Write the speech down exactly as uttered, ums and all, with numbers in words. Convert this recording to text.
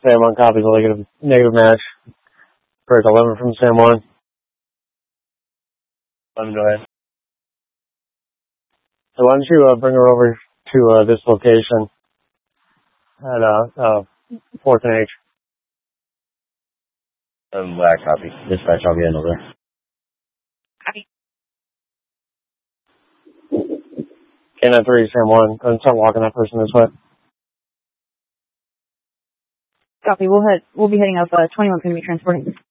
Sam one copies a negative, negative match. First eleven from Sam one. Let me go ahead. So why don't you uh, bring her over to uh, this location at uh, uh, fourth and H. Um, black copy. Dispatch, I'll be in over there. Copy. K nine three, Sam one. Go ahead and start walking that person this way. Copy. We'll head. We'll be heading up. Uh, twenty-one going to be transporting.